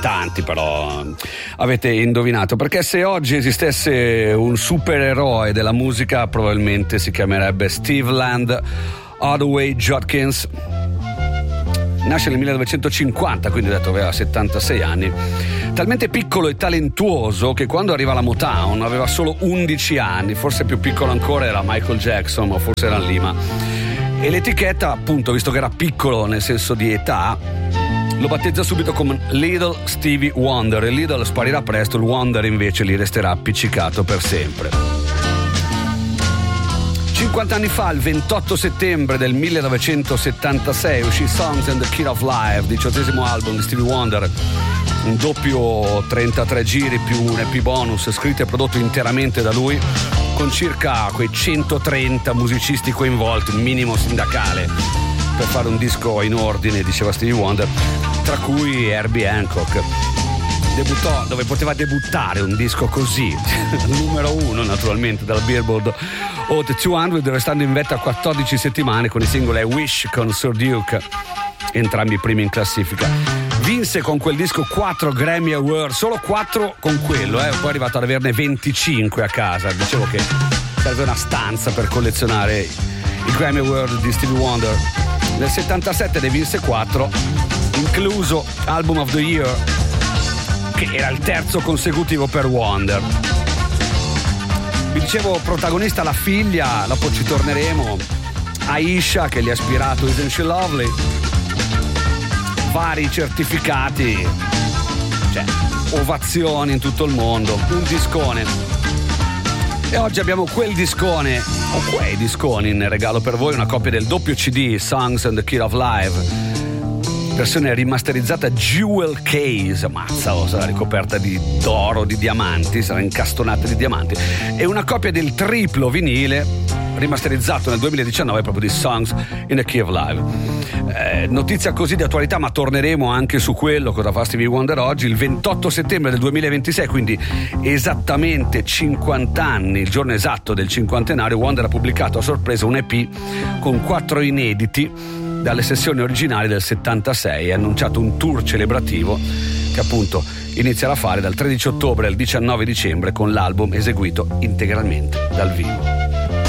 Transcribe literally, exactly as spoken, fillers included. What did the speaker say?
Tanti però avete indovinato, perché se oggi esistesse un supereroe della musica probabilmente si chiamerebbe Steve Land Hardaway Judkins. Nasce nel millenovecentocinquanta, quindi ho detto aveva settantasei anni, talmente piccolo e talentuoso che quando arriva alla Motown aveva solo undici anni, forse più piccolo ancora era Michael Jackson, ma forse era Lima, e l'etichetta, appunto, visto che era piccolo nel senso di età, lo battezza subito come Little Stevie Wonder. Il Little sparirà presto, il Wonder invece gli resterà appiccicato per sempre. cinquanta anni fa, il ventotto settembre del millenovecentosettantasei, uscì Songs and the Key of Life, diciottesimo album di Stevie Wonder, un doppio trentatré giri più un E P bonus, scritto e prodotto interamente da lui, con circa quei centotrenta musicisti coinvolti, minimo sindacale, per fare un disco in ordine, diceva Stevie Wonder, tra cui Herbie Hancock. Debuttò dove poteva debuttare un disco così, numero uno naturalmente dalla Billboard Hot duecento, restando in vetta quattordici settimane con i singoli I Wish con Sir Duke, entrambi primi in classifica. Vinse con quel disco quattro Grammy Award, solo quattro con quello, eh. Poi è arrivato ad averne venticinque a casa. Dicevo che serve una stanza per collezionare i Grammy Award di Stevie Wonder. Nel settantasette ne vinse quattro, incluso Album of the Year, che era il terzo consecutivo per Wonder. Vi dicevo, protagonista la figlia, dopo ci torneremo, Aisha, che gli ha ispirato Isn't She Lovely, vari certificati, cioè ovazioni in tutto il mondo, un discone. E oggi abbiamo quel discone, o quei disconi in regalo per voi, una copia del doppio C D Songs and the Key of Life, versione rimasterizzata Jewel Case, mazza, oh, sarà ricoperta di d'oro, di diamanti, sarà incastonata di diamanti, e una copia del triplo vinile rimasterizzato nel duemiladiciannove proprio di Songs in the Key of Life. Eh, notizia così di attualità, ma torneremo anche su quello, cosa fa Stevie Wonder oggi. Il ventotto settembre del duemilaventisei, quindi esattamente cinquanta anni, il giorno esatto del cinquantenario, Wonder ha pubblicato a sorpresa un E P con quattro inediti dalle sessioni originali del settantasei e ha annunciato un tour celebrativo che appunto inizierà a fare dal tredici ottobre al diciannove dicembre con l'album eseguito integralmente dal vivo.